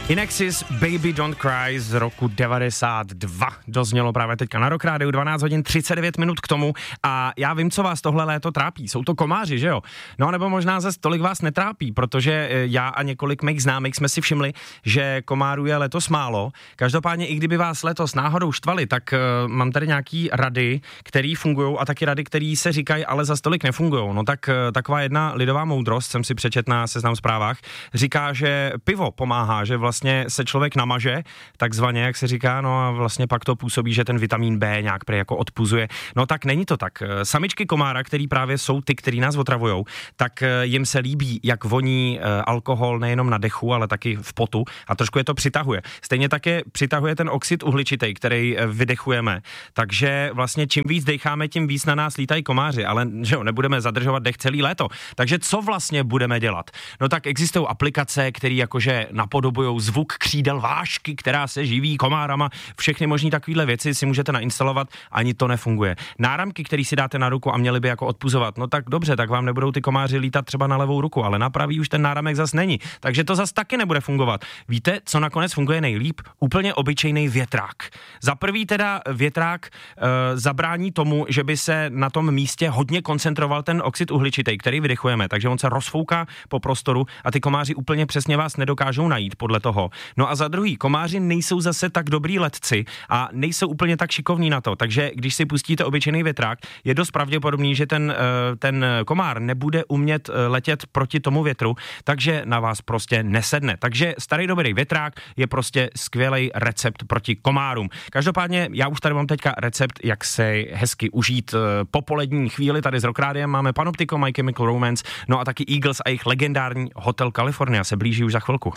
Inexis Baby Don't Cry z roku 92 doznělo právě teďka na Rock Rádiu, 12 hodin 39 minut k tomu a já vím, co vás tohle léto trápí, jsou to komáři, že jo? No nebo možná zase tolik vás netrápí, protože já a několik mých známých jsme si všimli, že komárů je letos málo. Každopádně i kdyby vás letos náhodou štvali, tak mám tady nějaký rady, které fungují a taky rady, které se říkají, ale zase tolik nefungují. No tak taková jedna lidová moudrost, jsem si přečet na Seznam Zprávách, říká, že pivo pomáhá, že vlastně se člověk namaže, takzvaně, jak se říká, no a vlastně pak to působí, že ten vitamin B nějak jako odpuzuje. No tak není to tak. Samičky komára, který právě jsou ty, který nás otravujou, tak jim se líbí, jak voní alkohol nejenom na dechu, ale taky v potu a trošku je to přitahuje. Stejně také přitahuje ten oxid uhličitý, který vydechujeme. Takže vlastně čím víc decháme, tím víc na nás lítají komáři, ale že jo, nebudeme zadržovat dech celý léto. Takže co vlastně budeme dělat? No tak existují aplikace, které jakože napodobujou zvuk křídel vášky, která se živí komárama, všechny možný takovýhle věci si můžete nainstalovat, ani to nefunguje. Náramky, které si dáte na ruku a měly by jako odpuzovat, no tak dobře, tak vám nebudou ty komáři lítat třeba na levou ruku, ale na pravý už ten náramek zas není. Takže to zas taky nebude fungovat. Víte, co nakonec funguje nejlíp? Úplně obyčejný větrák. Za prvý teda větrák zabrání tomu, že by se na tom místě hodně koncentroval ten oxid uhličitý, který vydechujeme, takže on se rozfouká po prostoru a ty komáři úplně přesně vás nedokážou najít podle toho. No a za druhý, komáři nejsou zase tak dobrý letci a nejsou úplně tak šikovní na to, takže když si pustíte obyčejný větrák, je dost pravděpodobný, že ten komár nebude umět letět proti tomu větru, takže na vás prostě nesedne. Takže starý dobrý větrák je prostě skvělý recept proti komárům. Každopádně já už tady mám teďka recept, jak se hezky užít popolední chvíli tady s Rock Rádiem. Máme Panoptico, My Chemical Romance, no a taky Eagles a jejich legendární Hotel California se blíží už za chvilku.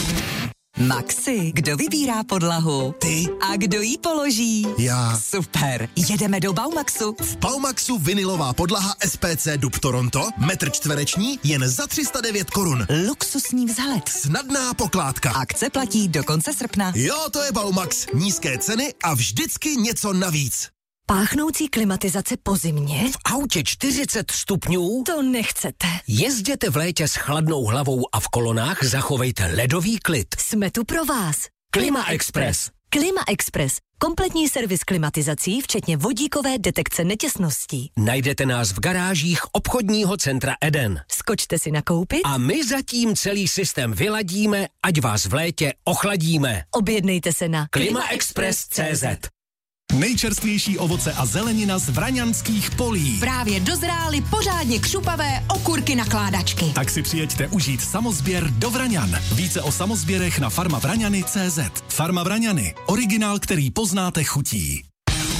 Maxi, kdo vybírá podlahu? Ty. A kdo ji položí? Já. Super, jedeme do Baumaxu. V Baumaxu vinylová podlaha SPC Dub Toronto, metr čtvereční, jen za 309 korun. Luxusní vzhled. Snadná pokládka. Akce platí do konce srpna. Jo, to je Baumax. Nízké ceny a vždycky něco navíc. Páchnoucí klimatizace po zimě? V autě 40 stupňů? To nechcete. Jezděte v létě s chladnou hlavou a v kolonách zachovejte ledový klid. Jsme tu pro vás. Klima Express. Klima Express. Kompletní servis klimatizací, včetně vodíkové detekce netěsností. Najdete nás v garážích obchodního centra Eden. Skočte si nakoupit a my zatím celý systém vyladíme, ať vás v létě ochladíme. Objednejte se na klimaexpress.cz. Nejčerstvější ovoce a zelenina z vraňanských polí. Právě dozrály pořádně křupavé okurky nakládačky. Tak si přijeďte užít samozběr do Vraňan. Více o samozběrech na farmavraňany.cz. Farma Vraňany. Originál, který poznáte chutí.